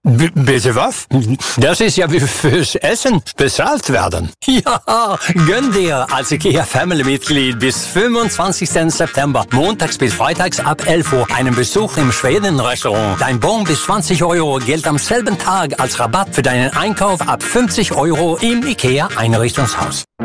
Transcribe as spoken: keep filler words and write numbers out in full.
B- bitte was? Das ist ja wie fürs Essen bezahlt werden. Ja, gönn dir als IKEA Family-Mitglied bis fünfundzwanzigsten September, montags bis freitags ab elf Uhr, einen Besuch im Schweden-Restaurant. Dein Bon bis zwanzig Euro gilt am selben Tag als Rabatt für deinen Einkauf ab fünfzig Euro im IKEA Einrichtungshaus.